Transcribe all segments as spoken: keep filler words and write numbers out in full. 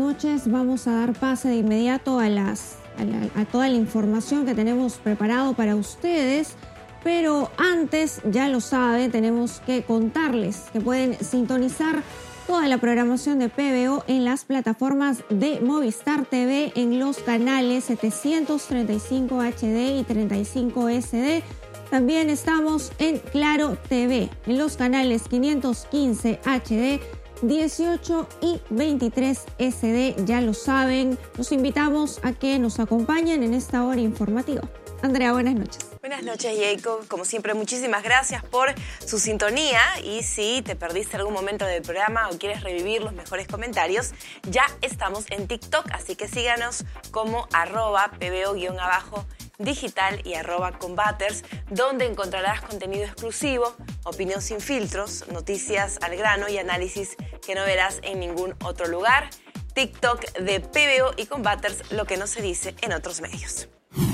noches. Vamos a dar pase de inmediato a, las, a, la, a toda la información que tenemos preparado para ustedes. Pero antes, ya lo saben, tenemos que contarles que pueden sintonizar toda la programación de P B O en las plataformas de Movistar T V en los canales setecientos treinta y cinco H D y treinta y cinco S D. También estamos en Claro T V en los canales quinientos quince H D, dieciocho y veintitrés S D. Ya lo saben, los invitamos a que nos acompañen en esta hora informativa. Andrea, buenas noches. Buenas noches, Jacob. Como siempre, muchísimas gracias por su sintonía. Y si te perdiste algún momento del programa o quieres revivir los mejores comentarios, ya estamos en TikTok, así que síganos como arroba pbo-abajo digital y arroba combaters, donde encontrarás contenido exclusivo, opinión sin filtros, noticias al grano y análisis que no verás en ningún otro lugar. TikTok de P B O y Combaters, lo que no se dice en otros medios.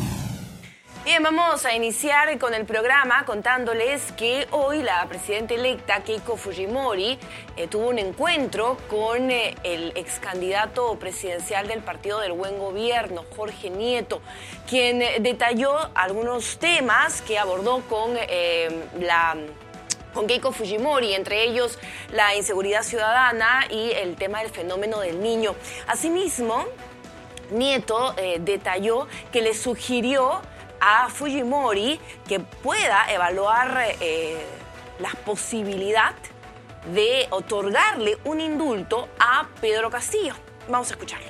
Bien, vamos a iniciar con el programa contándoles que hoy la presidenta electa Keiko Fujimori eh, tuvo un encuentro con eh, el ex candidato presidencial del Partido del Buen Gobierno, Jorge Nieto, quien eh, detalló algunos temas que abordó con eh, la... con Keiko Fujimori, entre ellos la inseguridad ciudadana y el tema del fenómeno del niño. Asimismo, Nieto eh, detalló que le sugirió a Fujimori que pueda evaluar eh, la posibilidad de otorgarle un indulto a Pedro Castillo. Vamos a escucharlo.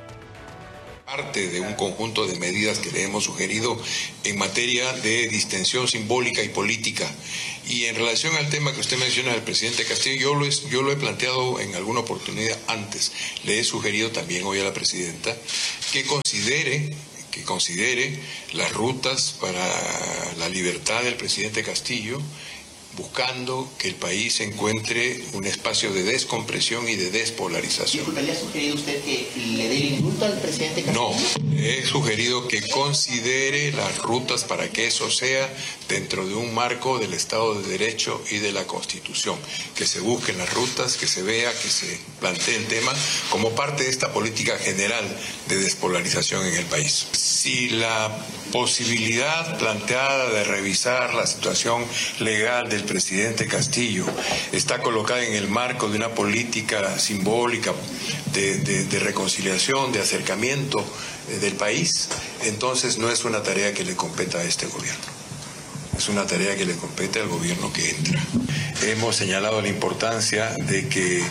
Parte de un conjunto de medidas que le hemos sugerido en materia de distensión simbólica y política. Y en relación al tema que usted menciona del presidente Castillo, yo lo, he, yo lo he planteado en alguna oportunidad antes. Le he sugerido también hoy a la presidenta que considere que considere las rutas para la libertad del presidente Castillo, buscando que el país encuentre un espacio de descompresión y de despolarización. Disculpe, ¿le ha sugerido usted que le dé el indulto al presidente Castillo? No, he sugerido que considere las rutas para que eso sea dentro de un marco del Estado de Derecho y de la Constitución. Que se busquen las rutas, que se vea, que se plantee el tema como parte de esta política general de despolarización en el país. Si la posibilidad planteada de revisar la situación legal del presidente Castillo está colocada en el marco de una política simbólica de, de, de reconciliación, de acercamiento eh, del país, entonces no es una tarea que le competa a este gobierno. Es una tarea que le compete al gobierno que entra. Hemos señalado la importancia de que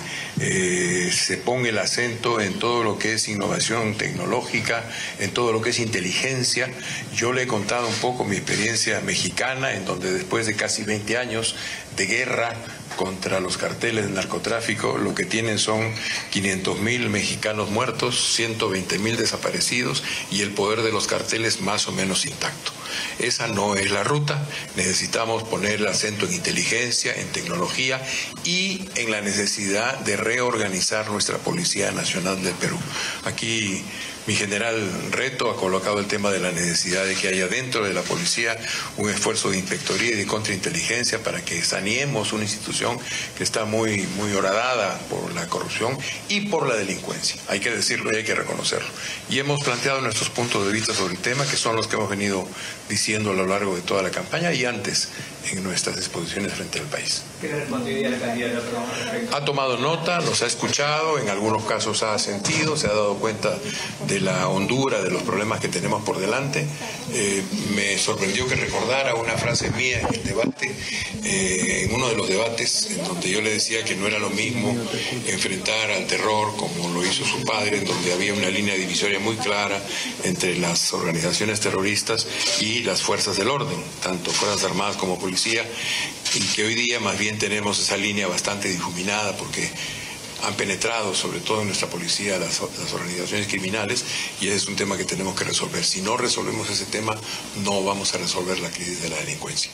eh, se ponga el acento en todo lo que es innovación tecnológica, en todo lo que es inteligencia. Yo le he contado un poco mi experiencia mexicana, en donde después de casi veinte años de guerra contra los carteles de narcotráfico, lo que tienen son quinientos mil mexicanos muertos, ciento veinte mil desaparecidos y el poder de los carteles más o menos intacto. Esa no es la ruta. Necesitamos poner el acento en inteligencia, en tecnología y en la necesidad de reorganizar nuestra Policía Nacional del Perú. Aquí mi general Reto ha colocado el tema de la necesidad de que haya dentro de la policía un esfuerzo de inspectoría y de contrainteligencia para que saneemos una institución que está muy, muy horadada por la corrupción y por la delincuencia. Hay que decirlo y hay que reconocerlo. Y hemos planteado nuestros puntos de vista sobre el tema, que son los que hemos venido diciendo a lo largo de toda la campaña y antes en nuestras exposiciones frente al país. ¿Qué le respondería la candidata al respecto? Ha tomado nota, nos ha escuchado, en algunos casos ha sentido, se ha dado cuenta de la hondura de los problemas que tenemos por delante. Eh, me sorprendió que recordara una frase mía en el debate, eh, en uno de los debates, en donde yo le decía que no era lo mismo enfrentar al terror como lo hizo su padre, en donde había una línea divisoria muy clara entre las organizaciones terroristas y las fuerzas del orden, tanto fuerzas armadas como policía, y que hoy día más bien tenemos esa línea bastante difuminada porque han penetrado sobre todo en nuestra policía las, las organizaciones criminales, y ese es un tema que tenemos que resolver. Si no resolvemos ese tema, no vamos a resolver la crisis de la delincuencia.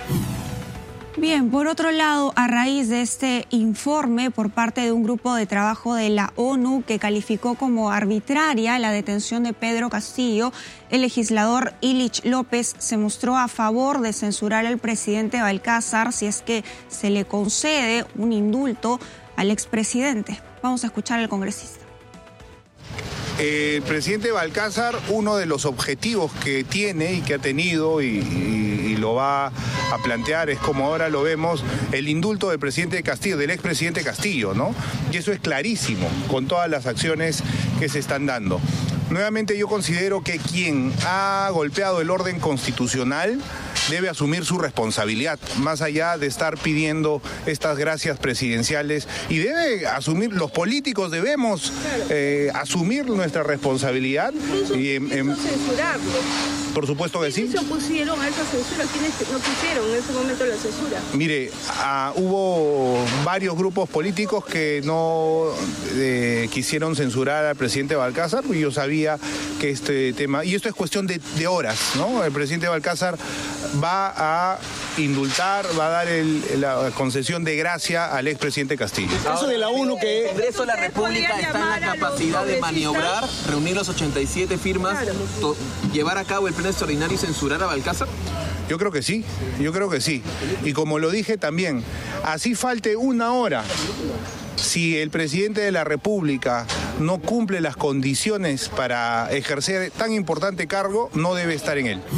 Bien, por otro lado, a raíz de este informe por parte de un grupo de trabajo de la ONU que calificó como arbitraria la detención de Pedro Castillo, el legislador Illich López se mostró a favor de censurar al presidente Balcázar si es que se le concede un indulto al expresidente. Vamos a escuchar al congresista. Eh, el presidente Balcázar, uno de los objetivos que tiene y que ha tenido y, y, y lo va a plantear es, como ahora lo vemos, el indulto del presidente Castillo, del expresidente Castillo, ¿no? Y eso es clarísimo con todas las acciones que se están dando. Nuevamente yo considero que quien ha golpeado el orden constitucional debe asumir su responsabilidad, más allá de estar pidiendo estas gracias presidenciales, y debe asumir, los políticos debemos eh, asumir nuestra responsabilidad. Incluso y en, en, censurarlo. Por supuesto que sí. ¿Quiénes se opusieron a esa censura? ¿Quiénes no quisieron en ese momento la censura? Mire, ah, hubo varios grupos políticos que no eh, quisieron censurar al presidente Balcázar, y yo sabía que este tema, y esto es cuestión de, de horas, ¿no? El presidente Balcázar va a indultar, va a dar el, la concesión de gracia al expresidente Castillo. El caso de la ONU, que el Congreso de la República está en la capacidad de maniobrar, reunir las ochenta y siete firmas, to, llevar a cabo el pleno extraordinario y censurar a Balcázar. Yo creo que sí, yo creo que sí. Y como lo dije también, así falte una hora, si el presidente de la República no cumple las condiciones para ejercer tan importante cargo, no debe estar en él.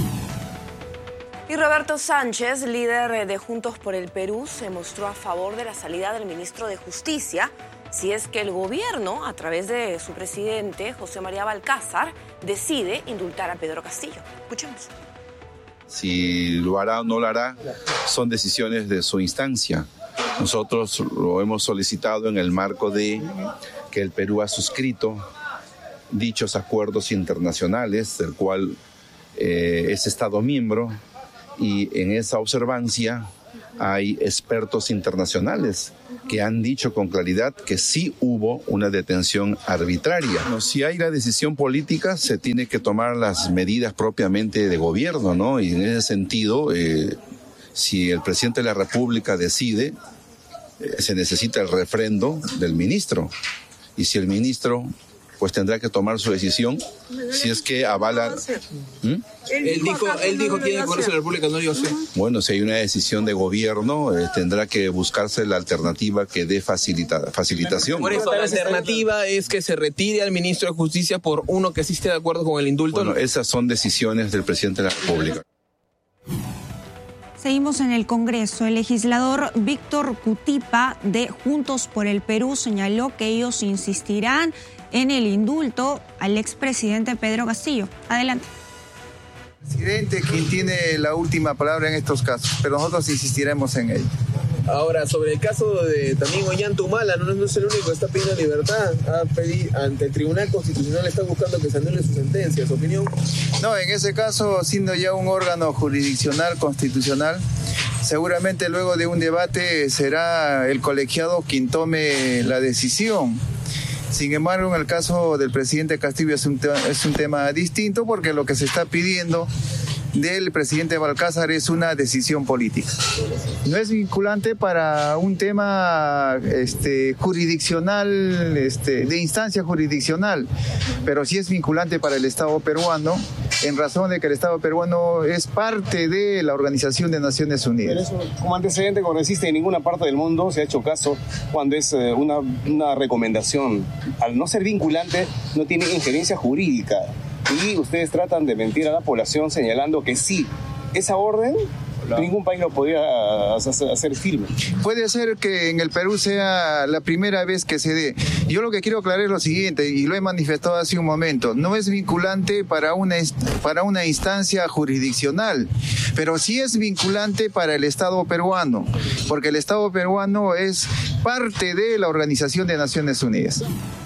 Y Roberto Sánchez, líder de Juntos por el Perú, se mostró a favor de la salida del ministro de Justicia, si es que el gobierno, a través de su presidente, José María Balcázar, decide indultar a Pedro Castillo. Escuchemos. Si lo hará o no lo hará, son decisiones de su instancia. Nosotros lo hemos solicitado en el marco de que el Perú ha suscrito dichos acuerdos internacionales, del cual eh, es Estado miembro, y en esa observancia hay expertos internacionales que han dicho con claridad que sí hubo una detención arbitraria. No, si hay la decisión política, se tiene que tomar las medidas propiamente de gobierno, ¿no? Y en ese sentido, eh, si el presidente de la República decide, eh, se necesita el refrendo del ministro. Y si el ministro pues tendrá que tomar su decisión si es que avala. ¿Mm? Él dijo, él dijo que en el Congreso de la República no iba a hacer. Bueno, si hay una decisión de gobierno, eh, tendrá que buscarse la alternativa que dé facilita, facilitación. Por eso la alternativa es que se retire al ministro de Justicia por uno que sí esté de acuerdo con el indulto. Bueno, esas son decisiones del presidente de la República. Seguimos en el Congreso. El legislador Víctor Cutipa de Juntos por el Perú señaló que ellos insistirán en el indulto al expresidente Pedro Castillo. Adelante. Presidente, quien tiene la última palabra en estos casos, pero nosotros insistiremos en ello. Ahora, sobre el caso de también Ollanta-Humala, no, no es el único que está pidiendo libertad. Ha pedido, ante el Tribunal Constitucional está buscando que se anule su sentencia. ¿Su opinión? No, en ese caso, siendo ya un órgano jurisdiccional, constitucional, seguramente luego de un debate será el colegiado quien tome la decisión. Sin embargo, en el caso del presidente Castillo es un, te- es un tema distinto, porque lo que se está pidiendo del presidente Balcázar es una decisión política. No es vinculante para un tema este, jurisdiccional, este, de instancia jurisdiccional, pero sí es vinculante para el Estado peruano, en razón de que el Estado peruano es parte de la Organización de Naciones Unidas. Pero eso, como antecedente congresista, en ninguna parte del mundo se ha hecho caso cuando es eh, una, una recomendación. Al no ser vinculante, no tiene injerencia jurídica. Y ustedes tratan de mentir a la población señalando que sí, esa orden, claro, ningún país lo podría hacer firme. Puede ser que en el Perú sea la primera vez que se dé. Yo lo que quiero aclarar es lo siguiente, y lo he manifestado hace un momento: no es vinculante para una, para una instancia jurisdiccional, pero sí es vinculante para el Estado peruano, porque el Estado peruano es parte de la Organización de Naciones Unidas.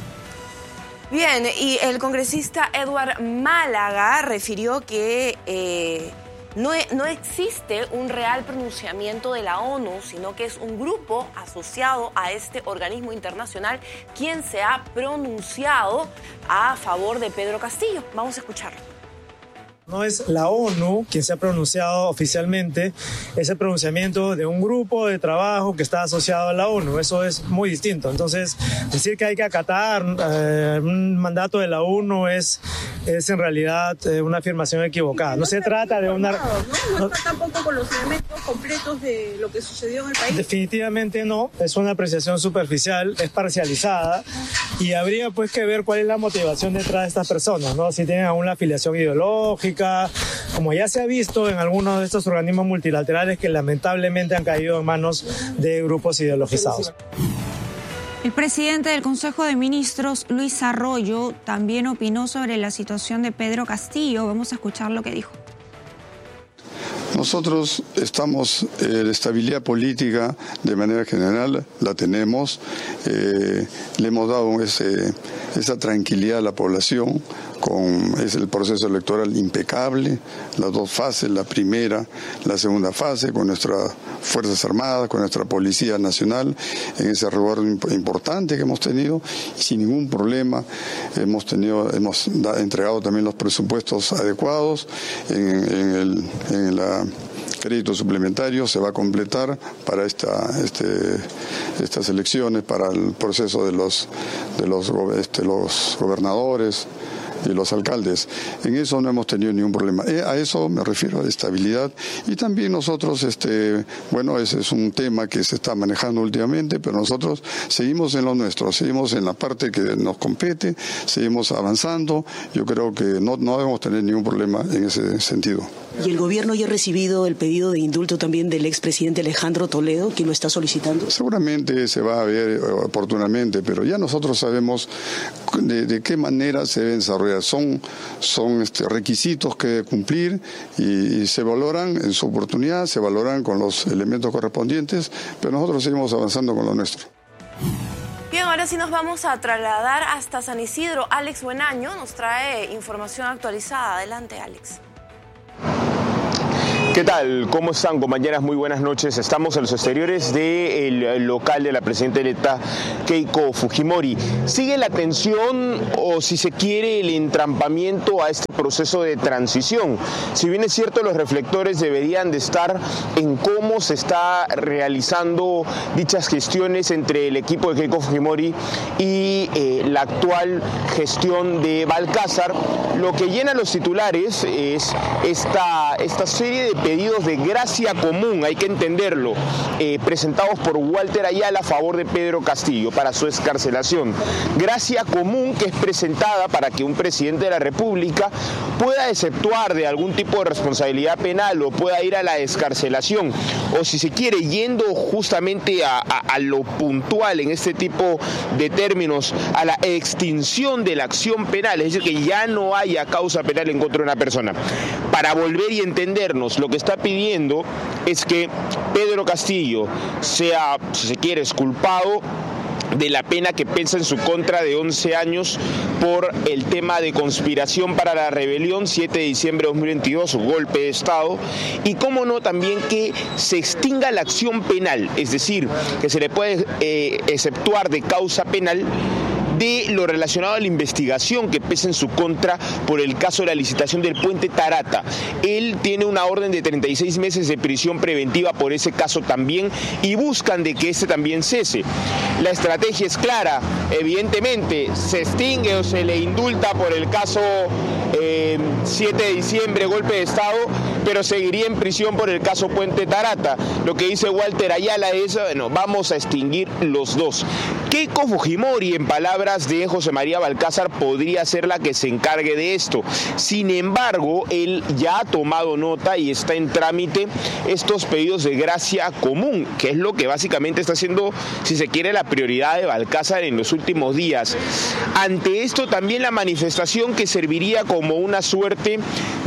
Bien, y el congresista Edward Málaga refirió que eh, no, no existe un real pronunciamiento de la ONU, sino que es un grupo asociado a este organismo internacional quien se ha pronunciado a favor de Pedro Castillo. Vamos a escucharlo. No es la ONU quien se ha pronunciado oficialmente, es el pronunciamiento de un grupo de trabajo que está asociado a la ONU, eso es muy distinto. Entonces, decir que hay que acatar eh, un mandato de la ONU es, es en realidad eh, una afirmación equivocada. No se trata de una... ¿No? No está tampoco con los elementos completos de lo que sucedió en el país. Definitivamente no, es una apreciación superficial, es parcializada y habría pues que ver cuál es la motivación detrás de estas personas, ¿no? Si tienen alguna afiliación ideológica, como ya se ha visto en algunos de estos organismos multilaterales que lamentablemente han caído en manos de grupos ideologizados. El presidente del Consejo de Ministros, Luis Arroyo, también opinó sobre la situación de Pedro Castillo. Vamos a escuchar lo que dijo. Nosotros estamos, eh, la estabilidad política de manera general la tenemos, eh, le hemos dado ese, esa tranquilidad a la población, con es el proceso electoral impecable, las dos fases, la primera, la segunda fase, con nuestras Fuerzas Armadas, con nuestra Policía Nacional, en ese resguardo importante que hemos tenido, y sin ningún problema hemos tenido, hemos da, entregado también los presupuestos adecuados en, en, el, en la crédito suplementario se va a completar para esta, este, estas elecciones, para el proceso de los, de los, este, los gobernadores y los alcaldes. En eso no hemos tenido ningún problema. A eso me refiero, a estabilidad. Y también nosotros, este, bueno, ese es un tema que se está manejando últimamente, pero nosotros seguimos en lo nuestro, seguimos en la parte que nos compete, seguimos avanzando. Yo creo que no, no debemos tener ningún problema en ese sentido. ¿Y el gobierno ya ha recibido el pedido de indulto también del expresidente Alejandro Toledo, quien lo está solicitando? Seguramente se va a ver oportunamente, pero ya nosotros sabemos de, de qué manera se deben desarrollar. Son, son este, requisitos que cumplir y, y se valoran en su oportunidad, se valoran con los elementos correspondientes, pero nosotros seguimos avanzando con lo nuestro. Bien, ahora sí nos vamos a trasladar hasta San Isidro. Alex Buenaño nos trae información actualizada. Adelante, Alex. ¿Qué tal? ¿Cómo están, compañeras? Muy buenas noches. Estamos en los exteriores del local de la presidenta electa Keiko Fujimori. ¿Sigue la tensión o, si se quiere, el entrampamiento a este proceso de transición? Si bien es cierto, los reflectores deberían de estar en cómo se está realizando dichas gestiones entre el equipo de Keiko Fujimori y eh, la actual gestión de Balcázar, lo que llena los titulares es esta, esta serie de pedidos de gracia común, hay que entenderlo, eh, presentados por Walter Ayala a favor de Pedro Castillo para su excarcelación. Gracia común que es presentada para que un presidente de la República pueda exceptuar de algún tipo de responsabilidad penal o pueda ir a la excarcelación, o si se quiere, yendo justamente a, a, a lo puntual en este tipo de términos, a la extinción de la acción penal, es decir, que ya no haya causa penal en contra de una persona. Para volver y entendernos, lo que está pidiendo es que Pedro Castillo sea, si se quiere, exculpado de la pena que pesa en su contra de once años por el tema de conspiración para la rebelión, siete de diciembre de dos mil veintidós, golpe de Estado, y cómo no también que se extinga la acción penal, es decir, que se le puede eh, exceptuar de causa penal de lo relacionado a la investigación que pesa en su contra por el caso de la licitación del puente Tarata. Él tiene una orden de treinta y seis meses de prisión preventiva por ese caso también y buscan de que este también cese. La estrategia es clara, evidentemente se extingue o se le indulta por el caso eh, siete de diciembre, golpe de Estado, pero seguiría en prisión por el caso puente Tarata. Lo que dice Walter Ayala es, bueno, vamos a extinguir los dos. Keiko Fujimori, en palabras de José María Balcázar, podría ser la que se encargue de esto. Sin embargo, él ya ha tomado nota y está en trámite estos pedidos de gracia común, que es lo que básicamente está siendo, si se quiere, la prioridad de Balcázar en los últimos días. Ante esto, también la manifestación que serviría como una suerte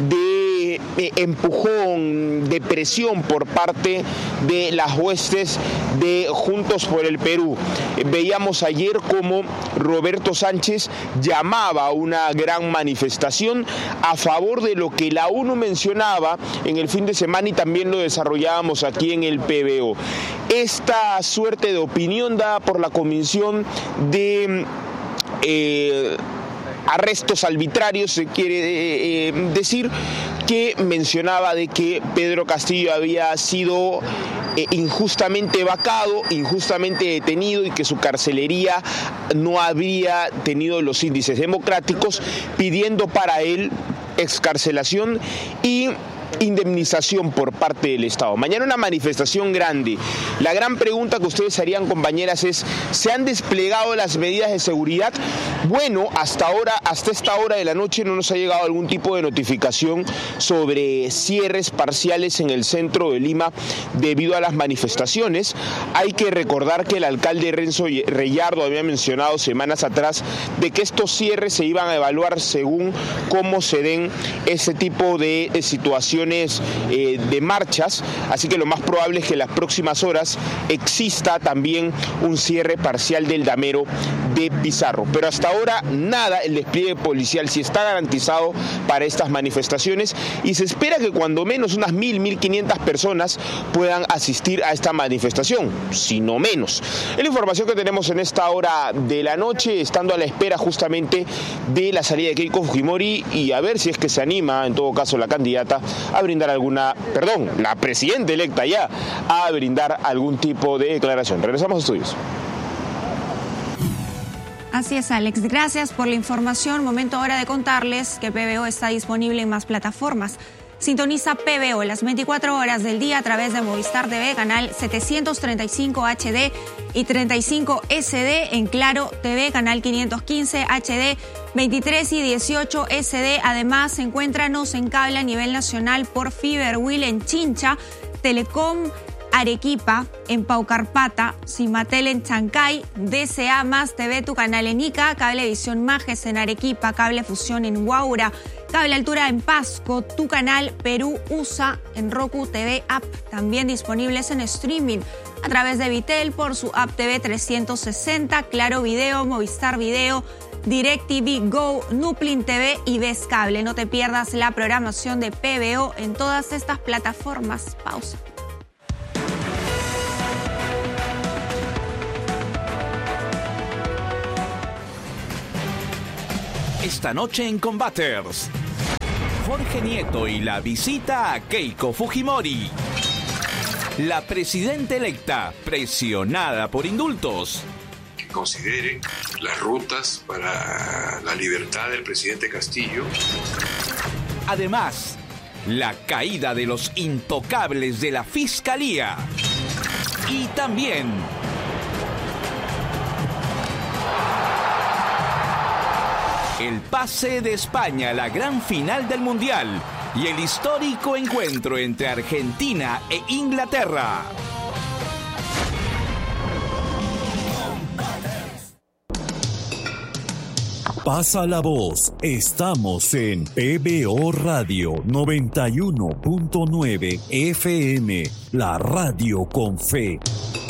de empujón, de presión por parte de las huestes de Juntos por el Perú. Veíamos ayer cómo Roberto Sánchez llamaba a una gran manifestación a favor de lo que la ONU mencionaba en el fin de semana y también lo desarrollábamos aquí en el P B O. Esta suerte de opinión dada por la Comisión de Eh, arrestos arbitrarios, se quiere eh, decir, que mencionaba de que Pedro Castillo había sido eh, injustamente vacado, injustamente detenido y que su carcelería no había tenido los índices democráticos, pidiendo para él excarcelación y indemnización por parte del Estado. Mañana una manifestación grande. La gran pregunta que ustedes harían, compañeras, es: ¿se han desplegado las medidas de seguridad? Bueno, hasta ahora, hasta esta hora de la noche no nos ha llegado algún tipo de notificación sobre cierres parciales en el centro de Lima debido a las manifestaciones. Hay que recordar que el alcalde Renzo Reyardo había mencionado semanas atrás de que estos cierres se iban a evaluar según cómo se den ese tipo de situaciones Eh, de marchas, así que lo más probable es que en las próximas horas exista también un cierre parcial del damero de Pizarro. Pero hasta ahora nada, el despliegue policial sí está garantizado para estas manifestaciones y se espera que cuando menos unas mil, mil quinientas personas puedan asistir a esta manifestación, si no menos. Es la información que tenemos en esta hora de la noche, estando a la espera justamente de la salida de Keiko Fujimori y a ver si es que se anima, en todo caso, la candidata a brindar alguna, perdón, la presidenta electa ya, a brindar algún tipo de declaración. Regresamos a estudios. Así es, Alex. Gracias por la información. Momento ahora de contarles que P B O está disponible en más plataformas. Sintoniza P B O las veinticuatro horas del día a través de Movistar T V, canal setecientos treinta y cinco H D y treinta y cinco S D, en Claro T V, canal quinientos quince H D, veintitrés y dieciocho S D. Además, encuéntranos en cable a nivel nacional por Fiberwheel en Chincha, Telecom Arequipa en Paucarpata, Cimatel en Chancay, D C A más T V, tu canal en Ica, Cablevisión Majes en Arequipa, Cable Fusión en Huaura, Cable Altura en Pasco, tu canal Perú U S A en Roku T V App, también disponibles en streaming a través de Vitel por su app T V trescientos sesenta, Claro Video, Movistar Video, DirecTV Go, Nuplin T V y Ves Cable. No te pierdas la programación de P B O en todas estas plataformas. Pausa. Esta noche en Combaters, Jorge Nieto y la visita a Keiko Fujimori. La presidenta electa presionada por indultos. Que considere las rutas para la libertad del presidente Castillo. Además, la caída de los intocables de la Fiscalía. Y también el pase de España a la gran final del Mundial y el histórico encuentro entre Argentina e Inglaterra. Pasa la voz, estamos en P B O Radio noventa y uno punto nueve F M, la radio con fe.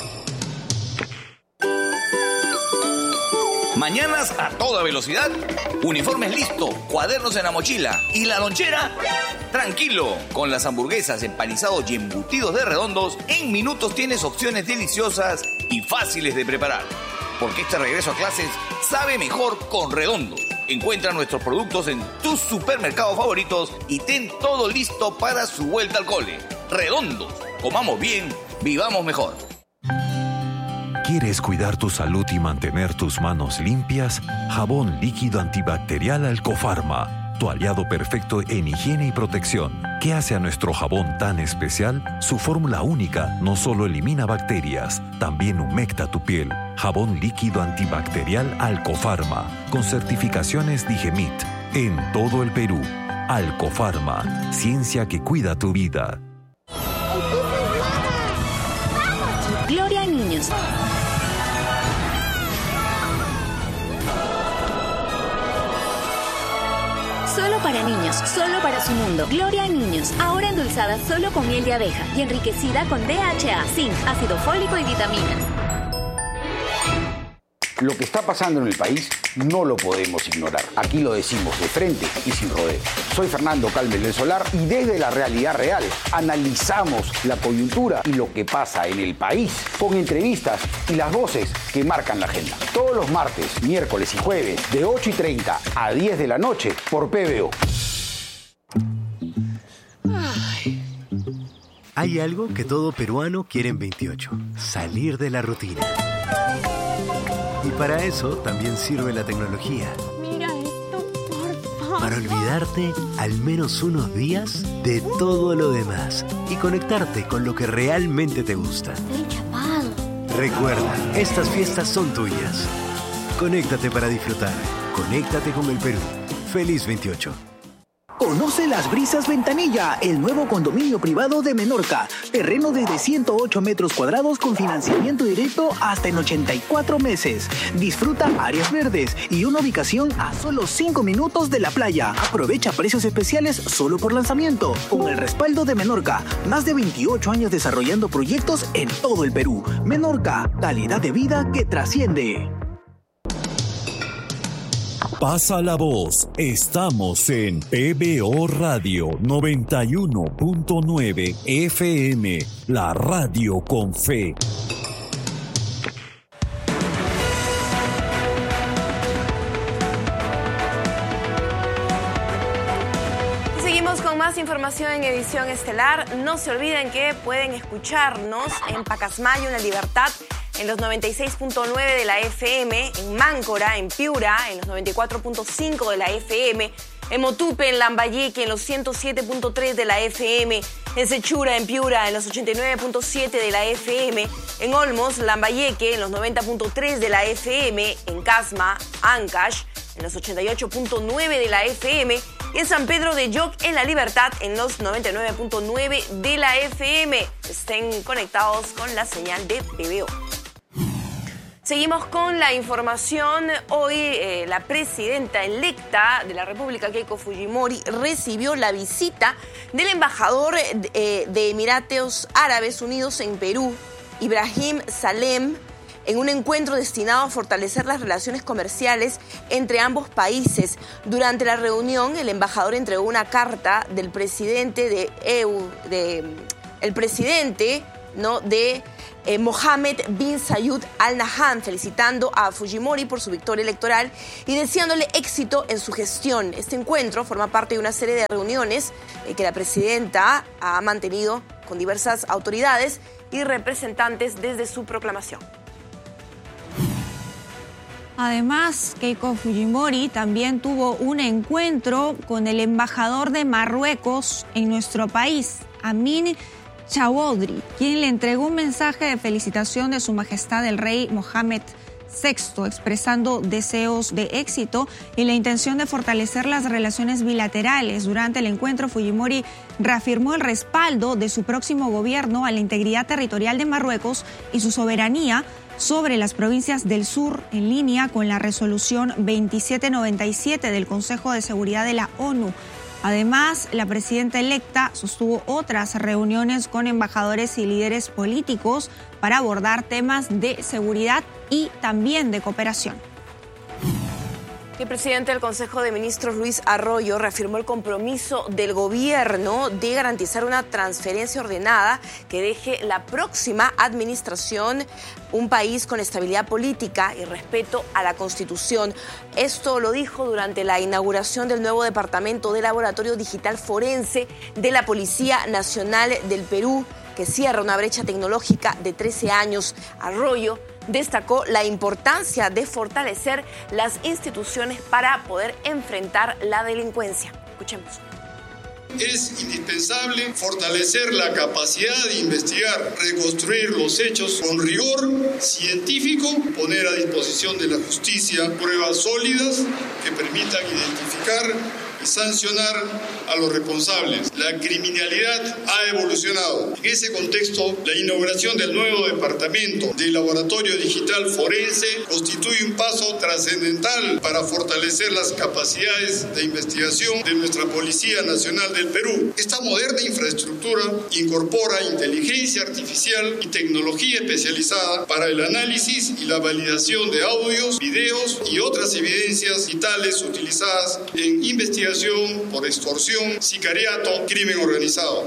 Mañanas a toda velocidad, uniformes listos, cuadernos en la mochila y la lonchera. Tranquilo, con las hamburguesas, empanizados y embutidos de Redondos, en minutos tienes opciones deliciosas y fáciles de preparar. Porque este regreso a clases sabe mejor con Redondos. Encuentra nuestros productos en tus supermercados favoritos y ten todo listo para su vuelta al cole. Redondos, comamos bien, vivamos mejor. ¿Quieres cuidar tu salud y mantener tus manos limpias? Jabón líquido antibacterial Alcofarma, tu aliado perfecto en higiene y protección. ¿Qué hace a nuestro jabón tan especial? Su fórmula única no solo elimina bacterias, también humecta tu piel. Jabón líquido antibacterial Alcofarma, con certificaciones Digemit, en todo el Perú. Alcofarma, ciencia que cuida tu vida. Gloria a niños. Solo para niños, solo para su mundo. Gloria a niños, ahora endulzada solo con miel de abeja y enriquecida con D H A, zinc, ácido fólico y vitaminas. Lo que está pasando en el país no lo podemos ignorar. Aquí lo decimos de frente y sin rodeo. Soy Fernando Calmes del Solar y desde la realidad real analizamos la coyuntura y lo que pasa en el país con entrevistas y las voces que marcan la agenda. Todos los martes, miércoles y jueves de ocho y treinta a diez de la noche por P B O. Hay algo que todo peruano quiere en veintiocho, salir de la rutina. Y para eso también sirve la tecnología. Mira esto, por favor. Para olvidarte al menos unos días de todo lo demás y conectarte con lo que realmente te gusta. Estoy chapado. Recuerda, estas fiestas son tuyas. Conéctate para disfrutar. Conéctate con el Perú. Feliz veintiocho. Conoce Las Brisas Ventanilla, el nuevo condominio privado de Menorca. Terreno desde ciento ocho metros cuadrados con financiamiento directo hasta en ochenta y cuatro meses. Disfruta áreas verdes y una ubicación a solo cinco minutos de la playa. Aprovecha precios especiales solo por lanzamiento. Con el respaldo de Menorca, más de veintiocho años desarrollando proyectos en todo el Perú. Menorca, calidad de vida que trasciende. Pasa la voz. Estamos en P B O Radio noventa y uno punto nueve F M, la radio con fe. Seguimos con más información en edición estelar. No se olviden que pueden escucharnos en Pacasmayo, en La Libertad, en los noventa y seis punto nueve de la F M, en Máncora, en Piura, en los noventa y cuatro punto cinco de la F M, en Motupe, en Lambayeque, en los ciento siete punto tres de la F M, en Sechura, en Piura, en los ochenta y nueve punto siete de la F M, en Olmos, Lambayeque, en los noventa punto tres de la F M, en Casma, Ancash, en los ochenta y ocho punto nueve de la F M, y en San Pedro de Yoc, en La Libertad, en los noventa y nueve punto nueve de la F M. Estén conectados con la señal de P B O. Seguimos con la información. Hoy eh, la presidenta electa de la República, Keiko Fujimori, recibió la visita del embajador eh, de Emiratos Árabes Unidos en Perú, Ibrahim Salem, en un encuentro destinado a fortalecer las relaciones comerciales entre ambos países. Durante la reunión, el embajador entregó una carta del presidente de E U, de, el presidente, ¿no?, de Eh, Mohammed bin Zayed Al Nahyan, felicitando a Fujimori por su victoria electoral y deseándole éxito en su gestión. Este encuentro forma parte de una serie de reuniones eh, que la presidenta ha mantenido con diversas autoridades y representantes desde su proclamación. Además, Keiko Fujimori también tuvo un encuentro con el embajador de Marruecos en nuestro país, Amin Chaudhry, quien le entregó un mensaje de felicitación de Su Majestad el Rey Mohammed sexto, expresando deseos de éxito y la intención de fortalecer las relaciones bilaterales. Durante el encuentro, Fujimori reafirmó el respaldo de su próximo gobierno a la integridad territorial de Marruecos y su soberanía sobre las provincias del sur, en línea con la resolución veintisiete noventa y siete del Consejo de Seguridad de la ONU. Además, la presidenta electa sostuvo otras reuniones con embajadores y líderes políticos para abordar temas de seguridad y también de cooperación. El presidente del Consejo de Ministros, Luis Arroyo, reafirmó el compromiso del gobierno de garantizar una transferencia ordenada que deje la próxima administración un país con estabilidad política y respeto a la Constitución. Esto lo dijo durante la inauguración del nuevo departamento de Laboratorio Digital Forense de la Policía Nacional del Perú, que cierra una brecha tecnológica de trece años. Arroyo destacó la importancia de fortalecer las instituciones para poder enfrentar la delincuencia. Escuchemos. Es indispensable fortalecer la capacidad de investigar, reconstruir los hechos con rigor científico, poner a disposición de la justicia pruebas sólidas que permitan identificar y sancionar a los responsables. La criminalidad ha evolucionado. En ese contexto, la inauguración del nuevo departamento de Laboratorio Digital Forense constituye un paso trascendental para fortalecer las capacidades de investigación de nuestra Policía Nacional del Perú. Esta moderna infraestructura incorpora inteligencia artificial y tecnología especializada para el análisis y la validación de audios, videos y otras evidencias vitales utilizadas en investigación por extorsión, sicariato, crimen organizado.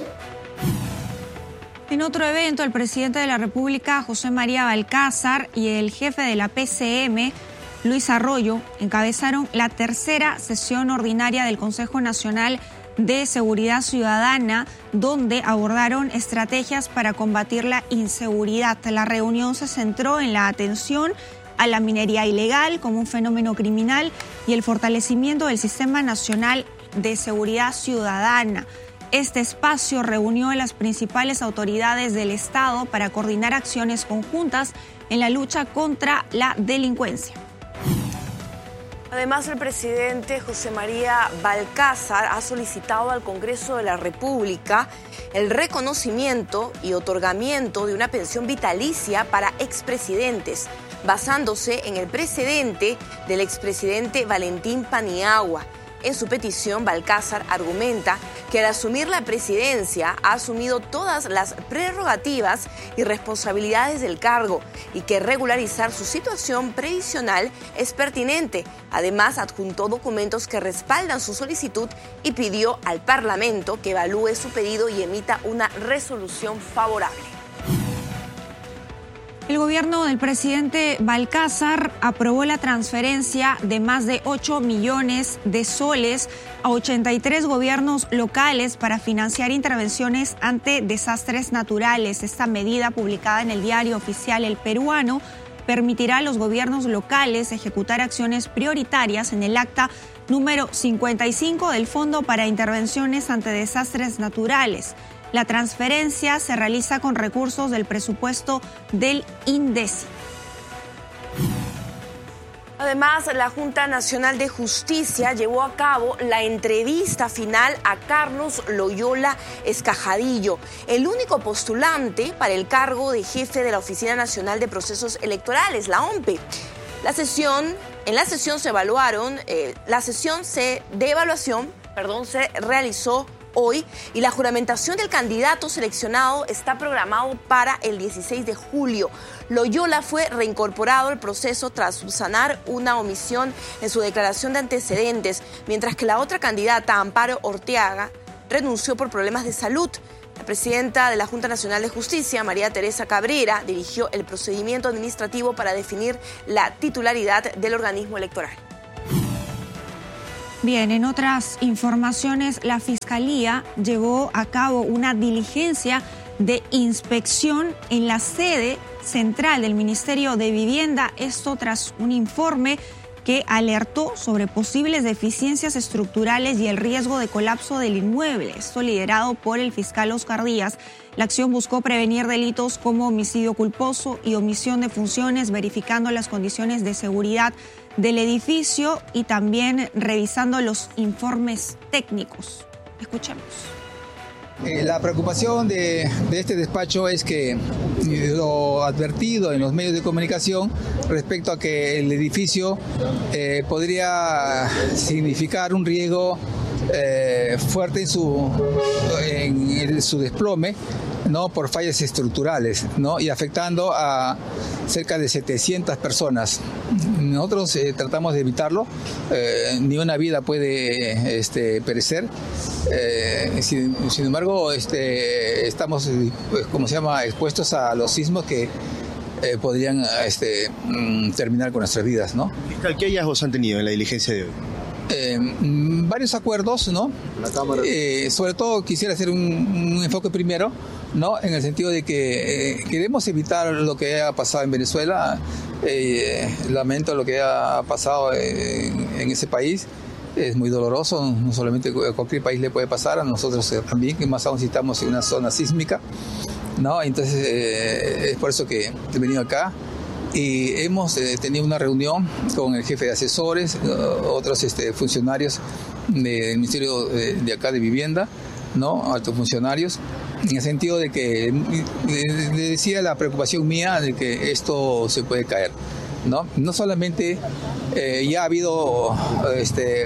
En otro evento, el presidente de la República, José María Balcázar, y el jefe de la P C M, Luis Arroyo, encabezaron la tercera sesión ordinaria del Consejo Nacional de Seguridad Ciudadana, donde abordaron estrategias para combatir la inseguridad. La reunión se centró en la atención a la minería ilegal como un fenómeno criminal y el fortalecimiento del Sistema Nacional de Seguridad Ciudadana. Este espacio reunió a las principales autoridades del Estado para coordinar acciones conjuntas en la lucha contra la delincuencia. Además, el presidente José María Balcázar ha solicitado al Congreso de la República el reconocimiento y otorgamiento de una pensión vitalicia para expresidentes, basándose en el precedente del expresidente Valentín Paniagua. En su petición, Balcázar argumenta que al asumir la presidencia ha asumido todas las prerrogativas y responsabilidades del cargo y que regularizar su situación previsional es pertinente. Además, adjuntó documentos que respaldan su solicitud y pidió al Parlamento que evalúe su pedido y emita una resolución favorable. El gobierno del presidente Balcázar aprobó la transferencia de más de ocho millones de soles a ochenta y tres gobiernos locales para financiar intervenciones ante desastres naturales. Esta medida, publicada en el diario oficial El Peruano, permitirá a los gobiernos locales ejecutar acciones prioritarias en el acta número cincuenta y cinco del Fondo para Intervenciones ante Desastres Naturales. La transferencia se realiza con recursos del presupuesto del INDECI. Además, la Junta Nacional de Justicia llevó a cabo la entrevista final a Carlos Loyola Escajadillo, el único postulante para el cargo de jefe de la Oficina Nacional de Procesos Electorales, la O M P E. La sesión, en la sesión se evaluaron, eh, la sesión se, de evaluación, perdón, se realizó hoy y la juramentación del candidato seleccionado está programado para el dieciséis de julio. Loyola fue reincorporado al proceso tras subsanar una omisión en su declaración de antecedentes, mientras que la otra candidata, Amparo Orteaga, renunció por problemas de salud. La presidenta de la Junta Nacional de Justicia, María Teresa Cabrera, dirigió el procedimiento administrativo para definir la titularidad del organismo electoral. Bien, en otras informaciones, la Fiscalía llevó a cabo una diligencia de inspección en la sede central del Ministerio de Vivienda, esto tras un informe que alertó sobre posibles deficiencias estructurales y el riesgo de colapso del inmueble. Esto liderado por el fiscal Oscar Díaz. La acción buscó prevenir delitos como homicidio culposo y omisión de funciones, verificando las condiciones de seguridad del edificio y también revisando los informes técnicos. Escuchemos. Eh, la preocupación de, de este despacho es que eh, lo advertido en los medios de comunicación respecto a que el edificio eh, podría significar un riesgo eh, fuerte en su, en, en su desplome, ¿no?, por fallas estructurales, ¿no?, y afectando a cerca de setecientas personas. Nosotros eh, tratamos de evitarlo, eh, ni una vida puede este, perecer. Eh, sin, sin embargo, este, estamos, pues, como se llama, expuestos a los sismos que eh, podrían este, terminar con nuestras vidas, ¿no? Fiscal, ¿qué hallazgos han tenido en la diligencia de hoy? Eh, varios acuerdos, ¿no? La Cámara. Eh, sobre todo quisiera hacer un, un enfoque primero, ¿no?, en el sentido de que eh, queremos evitar lo que ha pasado en Venezuela. Eh, lamento lo que ha pasado en, en ese país. Es muy doloroso, no solamente a cualquier país le puede pasar, a nosotros también, que más aún si estamos en una zona sísmica, ¿no? Entonces eh, es por eso que he venido acá. Y hemos eh, tenido una reunión con el jefe de asesores, otros este, funcionarios del Ministerio de, de acá de Vivienda, ¿no?, altos funcionarios, en el sentido de que le decía la preocupación mía de que esto se puede caer, ¿no? No solamente eh, ya ha habido este,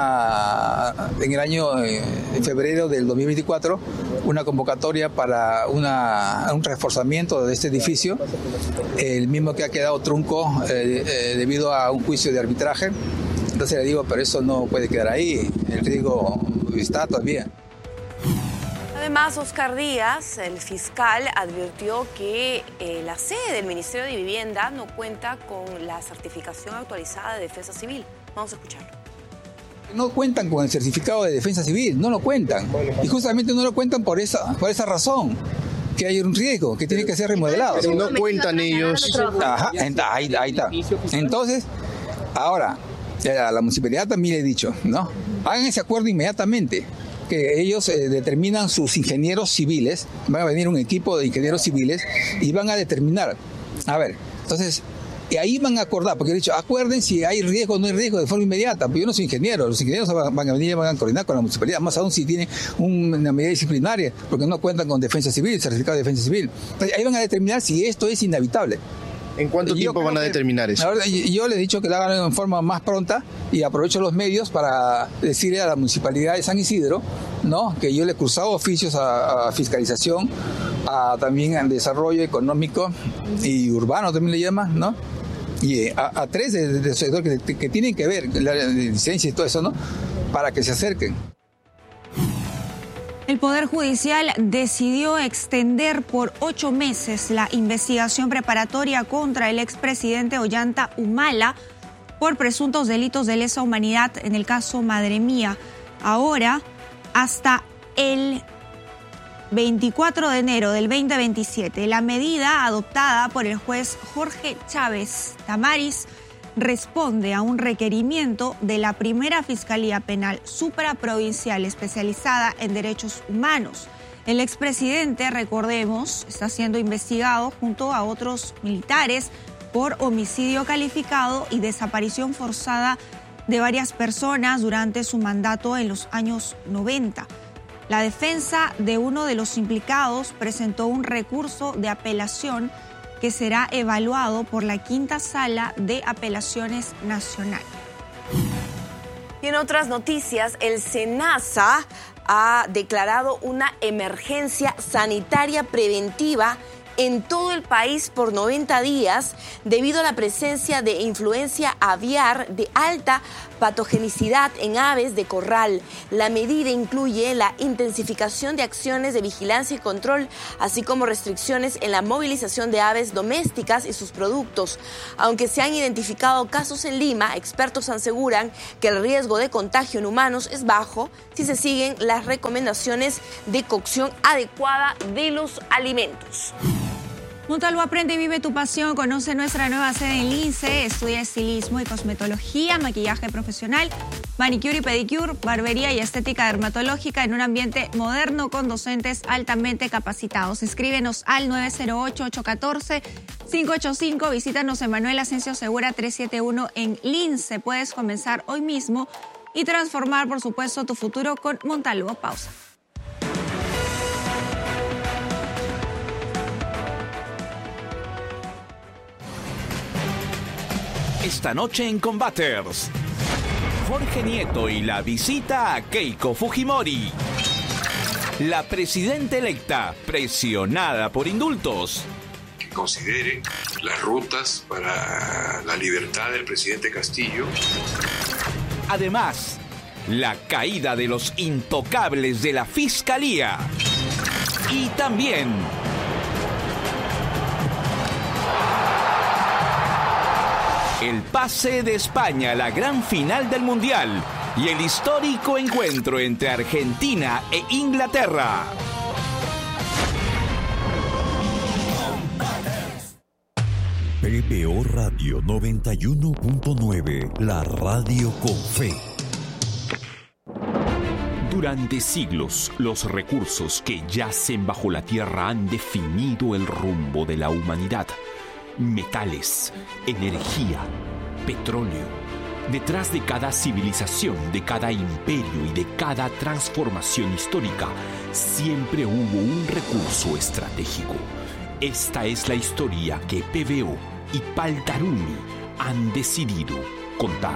una, en el año, eh, en febrero del dos mil veinticuatro, una convocatoria para una, un reforzamiento de este edificio, el mismo que ha quedado trunco eh, eh, debido a un juicio de arbitraje. Entonces le digo, pero eso no puede quedar ahí, el riesgo está todavía. Además, Oscar Díaz, el fiscal, advirtió que eh, la sede del Ministerio de Vivienda no cuenta con la certificación actualizada de defensa civil. Vamos a escucharlo. No cuentan con el certificado de defensa civil, no lo cuentan. Y justamente no lo cuentan por esa, por esa razón, que hay un riesgo, que tiene que ser remodelado. Pero no cuentan ellos. Ajá, ahí, ahí está. Entonces, ahora, a la municipalidad también le he dicho, ¿no? Hagan ese acuerdo inmediatamente, que ellos eh, determinan sus ingenieros civiles, van a venir un equipo de ingenieros civiles y van a determinar, a ver, entonces, y ahí van a acordar, porque he dicho, acuerden si hay riesgo o no hay riesgo de forma inmediata, porque yo no soy ingeniero, los ingenieros van a venir y van a coordinar con la municipalidad, más aún si tienen una medida disciplinaria, porque no cuentan con defensa civil, certificado de defensa civil. Entonces, ahí van a determinar si esto es inevitable. ¿En cuánto tiempo van a determinar eso? Ahora, yo le he dicho que lo hagan en forma más pronta y aprovecho los medios para decirle a la Municipalidad de San Isidro, ¿no?, que yo le he cursado oficios a, a fiscalización, a, también al desarrollo económico y urbano también le llaman, ¿no?, y a, a tres de, de sector que, que tienen que ver la licencia y todo eso, ¿no?, para que se acerquen. El Poder Judicial decidió extender por ocho meses la investigación preparatoria contra el expresidente Ollanta Humala por presuntos delitos de lesa humanidad en el caso Madre Mía. Ahora, hasta el veinticuatro de enero del veinte veintisiete, la medida adoptada por el juez Jorge Chávez Tamaris responde a un requerimiento de la primera Fiscalía Penal Supraprovincial especializada en derechos humanos. El expresidente, recordemos, está siendo investigado junto a otros militares por homicidio calificado y desaparición forzada de varias personas durante su mandato en los años noventa. La defensa de uno de los implicados presentó un recurso de apelación que será evaluado por la Quinta Sala de Apelaciones Nacional. Y en otras noticias, el SENASA ha declarado una emergencia sanitaria preventiva en todo el país por noventa días debido a la presencia de influencia aviar de alta patogenicidad en aves de corral. La medida incluye la intensificación de acciones de vigilancia y control, así como restricciones en la movilización de aves domésticas y sus productos. Aunque se han identificado casos en Lima, expertos aseguran que el riesgo de contagio en humanos es bajo si se siguen las recomendaciones de cocción adecuada de los alimentos. Montalvo, aprende y vive tu pasión. Conoce nuestra nueva sede en Lince. Estudia estilismo y cosmetología, maquillaje profesional, manicure y pedicure, barbería y estética dermatológica en un ambiente moderno con docentes altamente capacitados. Escríbenos al nueve cero ocho, ocho uno cuatro, cinco ocho cinco. Visítanos en Manuel Asensio Segura trescientos setenta y uno en Lince. Puedes comenzar hoy mismo y transformar, por supuesto, tu futuro con Montalvo. Pausa. Esta noche en Combaters, Jorge Nieto y la visita a Keiko Fujimori. La presidenta electa presionada por indultos. Que considere las rutas para la libertad del presidente Castillo. Además, la caída de los intocables de la Fiscalía. Y también el pase de España a la gran final del Mundial y el histórico encuentro entre Argentina e Inglaterra. P B O Radio noventa y uno punto nueve, la radio con fe. Durante siglos, los recursos que yacen bajo la tierra han definido el rumbo de la humanidad. Metales, energía, petróleo. Detrás de cada civilización, de cada imperio y de cada transformación histórica, siempre hubo un recurso estratégico. Esta es la historia que P B O y Paltaruni han decidido contar.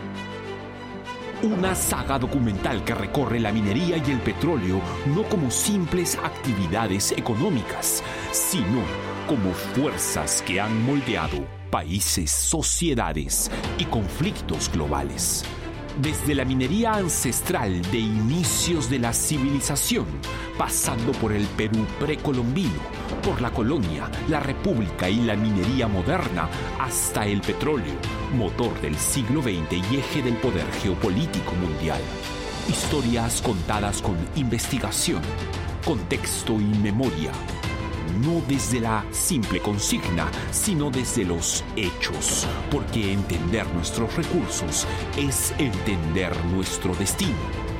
Una saga documental que recorre la minería y el petróleo no como simples actividades económicas, sino como fuerzas que han moldeado países, sociedades y conflictos globales. Desde la minería ancestral de inicios de la civilización, pasando por el Perú precolombino, por la colonia, la república y la minería moderna, hasta el petróleo, motor del siglo veinte y eje del poder geopolítico mundial. Historias contadas con investigación, contexto y memoria. No desde la simple consigna, sino desde los hechos, porque entender nuestros recursos es entender nuestro destino.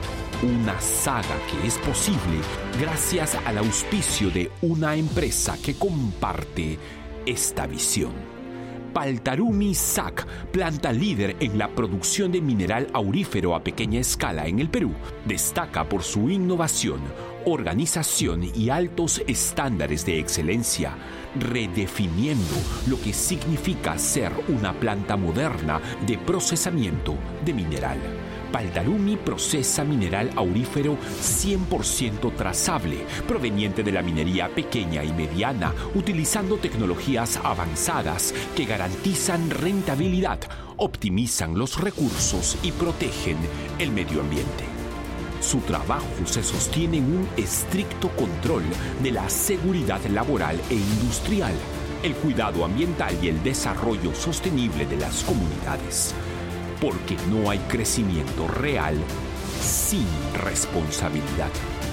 Una saga que es posible gracias al auspicio de una empresa que comparte esta visión. Paltarumi S A C, planta líder en la producción de mineral aurífero a pequeña escala en el Perú, destaca por su innovación, organización y altos estándares de excelencia, redefiniendo lo que significa ser una planta moderna de procesamiento de mineral. Paltarumi procesa mineral aurífero cien por ciento trazable, proveniente de la minería pequeña y mediana, utilizando tecnologías avanzadas que garantizan rentabilidad, optimizan los recursos y protegen el medio ambiente. Su trabajo se sostiene en un estricto control de la seguridad laboral e industrial, el cuidado ambiental y el desarrollo sostenible de las comunidades. Porque no hay crecimiento real sin responsabilidad.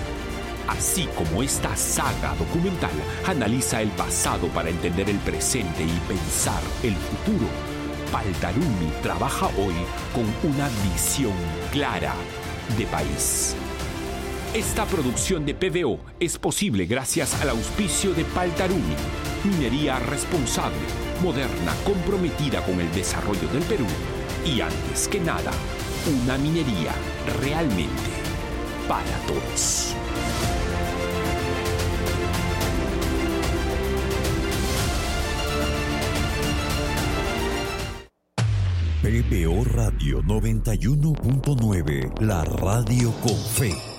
Así como esta saga documental analiza el pasado para entender el presente y pensar el futuro, Paltarumi trabaja hoy con una visión clara de país. Esta producción de P B O es posible gracias al auspicio de Paltarumi, minería responsable, moderna, comprometida con el desarrollo del Perú. Y antes que nada, una minería realmente para todos. P B O Radio noventa y uno punto nueve, la radio con fe.